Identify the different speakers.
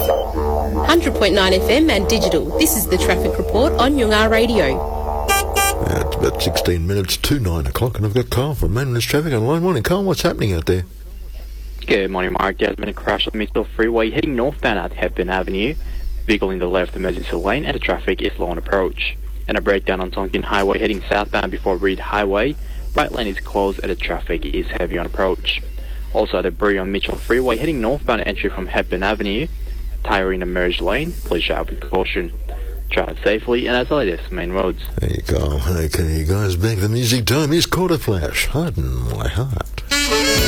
Speaker 1: 100.9 FM and digital. This is the traffic report on Yungar Radio.
Speaker 2: It's about 16 minutes to 9 o'clock, and I've got Carl from Mainland Traffic online. Morning, Carl. What's happening out there?
Speaker 3: Good morning, Mark. There's been a crash on the Midfield Freeway heading northbound at Hepburn Avenue. Vehicle in the left emergency lane and the traffic is slow on approach. And a breakdown on Tonkin Highway heading southbound before Reed Highway. Right lane is closed and the traffic is heavy on approach. Also a debris on Mitchell Freeway heading northbound entry from Hepburn Avenue. Tyre in the merged lane. Please shout with caution. Drive safely and as the latest main roads.
Speaker 2: There you go. Okay, guys, back to the music time. Here's Quarter Flash. Harden My Heart.